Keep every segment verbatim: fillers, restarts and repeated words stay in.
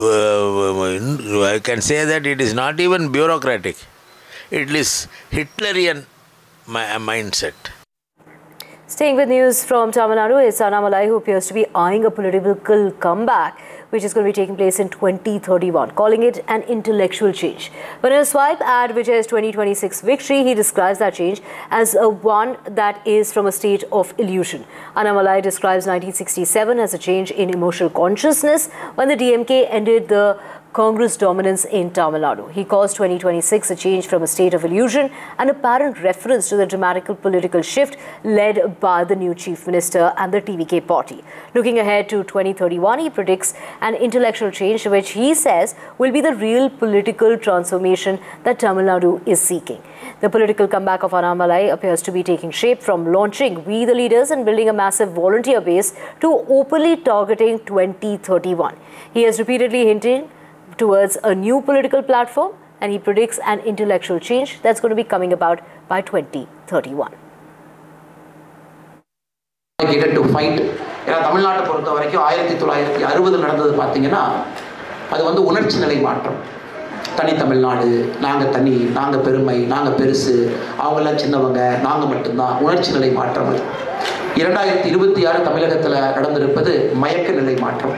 Uh, I can say that it is not even bureaucratic. It is Hitlerian mindset. Staying with news from Tamil Nadu is Annamalai, who appears to be eyeing a political comeback, which is going to be taking place in twenty thirty-one, calling it an intellectual change. But in a swipe at Vijay's twenty twenty-six victory, he describes that change as a one that is from a state of illusion. Annamalai describes nineteen sixty-seven as a change in emotional consciousness when the D M K ended the Congress dominance in Tamil Nadu. He calls twenty twenty-six a change from a state of illusion, an apparent reference to the dramatic political shift led by the new chief minister and the T V K party. Looking ahead to twenty thirty-one, he predicts an intellectual change which he says will be the real political transformation that Tamil Nadu is seeking. The political comeback of Annamalai appears to be taking shape from launching We the Leaders and building a massive volunteer base to openly targeting twenty thirty-one. He has repeatedly hinted towards a new political platform, and he predicts an intellectual change that's going to be coming about by twenty thirty-one. To fight, ஏன்னா தமிழ்நாட்டை பொறுத்த வரைக்கும் ஆயிரத்தி தொள்ளாயிரத்தி அறுபது நடந்தது பார்த்தீங்கன்னா அது வந்து உணர்ச்சி நிலை மாற்றம். தனி தமிழ்நாடு, நாங்கள் தனி, நாங்கள் பெருமை, நாங்கள் பெருசு, அவங்கெல்லாம் சின்னவங்க, நாங்கள் மட்டும்தான், உணர்ச்சி நிலை மாற்றம். அது இரண்டாயிரத்தி இருபத்தி ஆறு தமிழகத்தில் நடந்திருப்பது மயக்க நிலை மாற்றம்.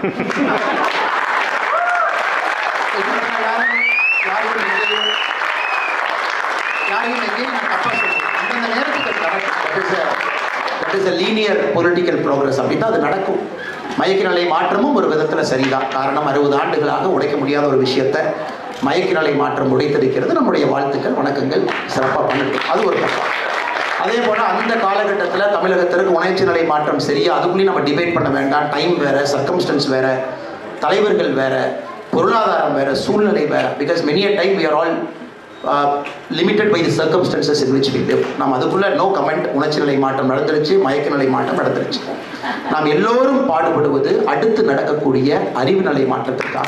That is a linear political progress. அப்படின்னா அது நடக்கும். மயக்க நிலை மாற்றமும் ஒரு விதத்தில் சரிதான். காரணம் அறுபது ஆண்டுகளாக உடைக்க முடியாத ஒரு விஷயத்தை மயக்க நிலை மாற்றம் உடைத்திருக்கிறது. நம்முடைய வாழ்த்துக்கள், வணக்கங்கள், சிறப்பாக பண்ணிட்டு அது ஒரு பக்கம். அதே போல் அந்த காலகட்டத்தில் தமிழகத்திற்கு உணர்ச்சி நிலை மாற்றம் சரியா, அதுக்குள்ளேயும் நம்ம டிபேட் பண்ண வேண்டாம். டைம் வேறு, சர்க்கம்ஸ்டன்ஸ் வேறு, தலைவர்கள் வேறு, பொருளாதாரம் வேறு, சூழ்நிலை வேறு. Because many a time we are all limited by the circumstances in which we live. நாம் அதுக்குள்ள நோ கமெண்ட். உணர்ச்சி நிலை மாற்றம் நடந்துருச்சு, மயக்க நிலை மாற்றம் நடந்துருச்சு. நாம் எல்லோரும் பாடுபடுவது அடுத்து நடக்கக்கூடிய அறிவு நிலை மாற்றத்திற்காக.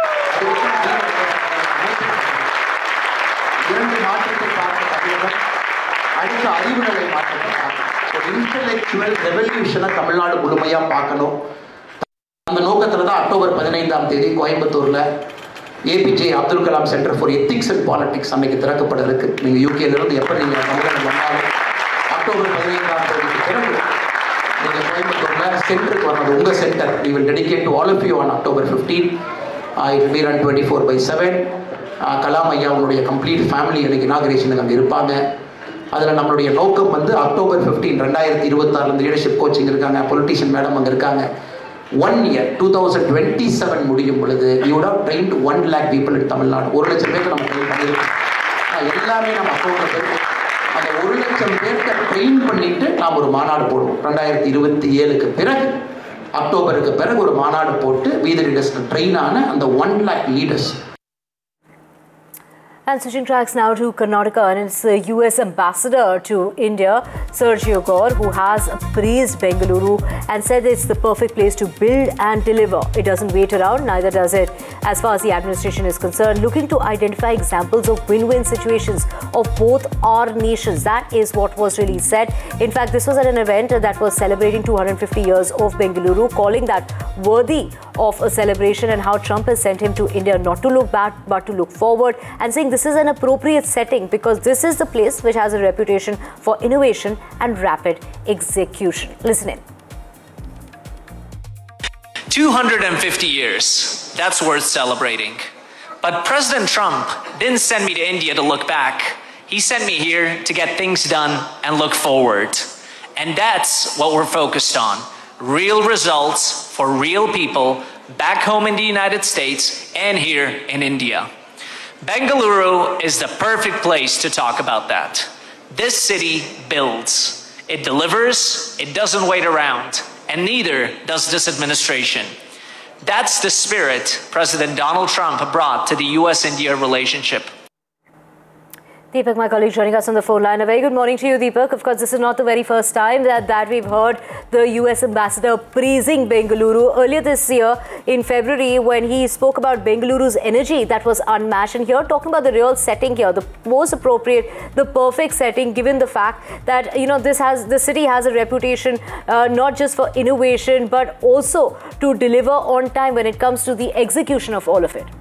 இரண்டு மாற்றத்தை பார்க்க அடுத்த அறிவு நிலை மாற்றத்திற்காக ஒரு இன்டெலெக்சுவல் ரெவல்யூஷனை தமிழ்நாடு முழுமையாக பார்க்கணும். அந்த நோக்கத்தில் தான் அக்டோபர் பதினைந்தாம் தேதி கோயம்புத்தூரில் APJ Abdul Kalam centre for ethics and politics அன்னைக்கு திறக்கப்பட இருக்கு. நீங்கள் யூகேலேருந்து எப்போ நீங்கள் தமிழகம் வந்தாலும் அக்டோபர் பதினைந்தாம் தேதிக்கு பிறகு நீங்கள் கோயம்புத்தூரில் சென்டருக்கு வர்றது உங்கள் centre. We will dedicate to all of you on October fifteen. It be run twenty four by seven. Kalam ஐயா அவனுடைய கம்ப்ளீட் ஃபேமிலி எனக்கு இனாகிரேஷனுக்கு அங்கே இருப்பாங்க. அதில் நம்மளுடைய நோக்கம் வந்து அக்டோபர் ஃபிஃப்டீன் ரெண்டாயிரத்தி இருபத்தாறு லீடர்ஷிப் கோச்சிங் இருக்காங்க, பொலிட்டிஷியன் மேடம் அங்கே இருக்காங்க. One year two thousand twenty seven முடியும் பொழுது you would have trained one lakh people in Tamil Nadu. ஒரு லட்சம் பேருக்கு நம்ம ட்ரெயின் பண்ணியிருக்கோம். எல்லாமே நம்ம அக்கௌண்ட்டில் போயிட்டு அந்த ஒரு லட்சம் பேர்த்த ட்ரெயின் பண்ணிட்டு நாம் ஒரு மாநாடு போடுவோம். ரெண்டாயிரத்தி இருபத்தி ஏழுக்கு பிறகு அக்டோபருக்கு பிறகு ஒரு மாநாடு போட்டு We the Leaders ட்ரெயின் ஆன அந்த one lakh leaders. And switching tracks now to Karnataka, and its uh, U S ambassador to India, Sergio Gaur, who has praised Bengaluru and said it's the perfect place to build and deliver. It doesn't wait around, neither does it as far as the administration is concerned, looking to identify examples of win-win situations of both our nations. That is what was really said. In fact, this was at an event that was celebrating two hundred fifty years of Bengaluru, calling that worthy of a celebration, and how Trump has sent him to India not to look back but to look forward, and saying this is an appropriate setting because this is the place which has a reputation for innovation and rapid execution. Listen in. two hundred fifty years, that's worth celebrating. But President Trump didn't send me to India to look back. He sent me here to get things done and look forward. And that's what we're focused on. Real results for real people back home in the United States and here in India. Bengaluru is the perfect place to talk about that. This city builds. It delivers. It doesn't wait around. And neither does this administration. That's the spirit President Donald Trump brought to the U S India relationship. Deepak, my colleague, joining us on the phone line. A very good morning to you, Deepak. Of course, this is not the very first time that, that we've heard the U S ambassador praising Bengaluru. Earlier this year, in February, when he spoke about Bengaluru's energy, that was unmatched. And here, talking about the real setting here, the most appropriate, the perfect setting, given the fact that, you know, this has the city has a reputation uh, not just for innovation, but also to deliver on time when it comes to the execution of all of it.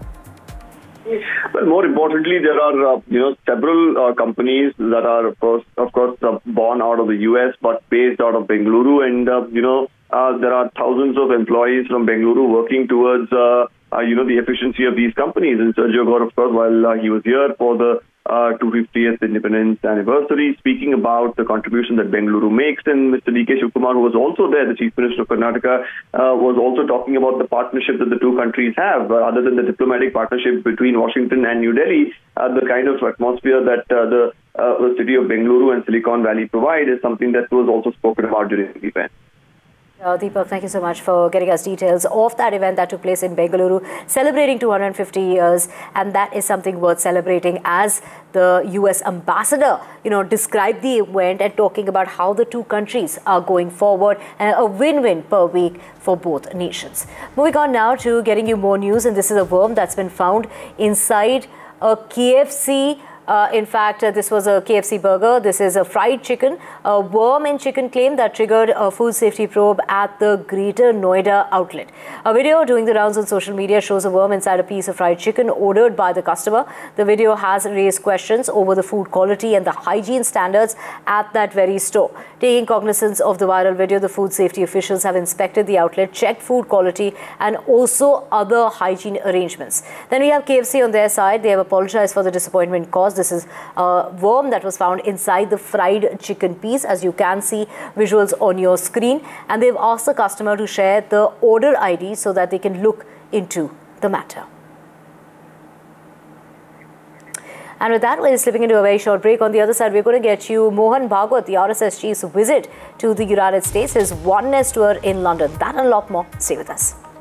Well, more importantly, there are uh, you know several uh, companies that are of course of course uh, born out of the U S but based out of Bengaluru, and uh, you know uh, there are thousands of employees from Bengaluru working towards uh, uh, you know the efficiency of these companies. And Sergio Gore, of course, while uh, he was here for the uh, two hundred fiftieth independence anniversary, speaking about the contribution that Bengaluru makes, and Mister D K Shivakumar, who was also there, the Chief Minister of Karnataka, uh, was also talking about the partnership that the two countries have. Uh, other than the diplomatic partnership between Washington and New Delhi, uh, the kind of atmosphere that uh, the, uh, the city of Bengaluru and Silicon Valley provide is something that was also spoken about during the event. Uh, Deepak, thank you so much for getting us details of that event that took place in Bengaluru, celebrating two hundred fifty years, and that is something worth celebrating, as the U S ambassador, you know, described the event and talking about how the two countries are going forward, and a win-win per week for both nations. Moving on now to getting you more news, and this is a worm that's been found inside a K F C. Uh, in fact, uh, this was a K F C burger. This is a fried chicken, a worm in chicken claim that triggered a food safety probe at the Greater Noida outlet. A video doing the rounds on social media shows a worm inside a piece of fried chicken ordered by the customer. The video has raised questions over the food quality and the hygiene standards at that very store. Taking cognizance of the viral video, the food safety officials have inspected the outlet, checked food quality and also other hygiene arrangements. Then we have K F C on their side. They have apologized for the disappointment caused. This is a worm that was found inside the fried chicken piece, as you can see visuals on your screen. And they've asked the customer to share the order I D so that they can look into the matter. And with that, we're slipping into a very short break. On the other side, we're going to get you Mohan Bhagwat, the R S S chief's visit to the United States, his oneness tour in London. That and a lot more. Stay with us.